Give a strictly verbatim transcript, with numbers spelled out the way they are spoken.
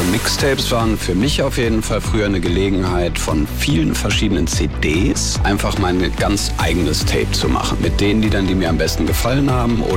Mixtapes waren für mich auf jeden Fall früher eine Gelegenheit, von vielen verschiedenen C Ds einfach mein ganz eigenes Tape zu machen. Mit den Liedern, die mir am besten gefallen haben